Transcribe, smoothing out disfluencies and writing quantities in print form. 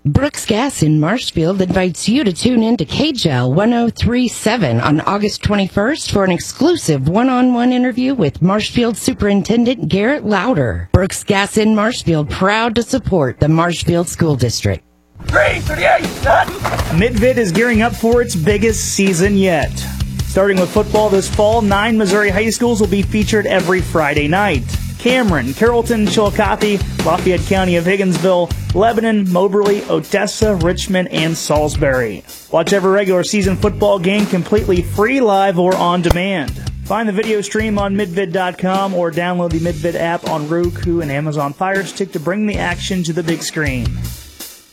Brooks Gas in Marshfield invites you to tune in to KJL 1037 on August 21st for an exclusive one-on-one interview with Marshfield Superintendent Garrett Lauder. Brooks Gas in Marshfield, proud to support the Marshfield School District. 338, son! Midvid is gearing up for its biggest season yet. Starting with football this fall, 9 Missouri high schools will be featured every Friday night. Cameron, Carrollton, Chillicothe, Lafayette County of Higginsville, Lebanon, Moberly, Odessa, Richmond, and Salisbury. Watch every regular season football game completely free, live, or on demand. Find the video stream on midvid.com or download the Midvid app on Roku and Amazon Fire Stick to bring the action to the big screen.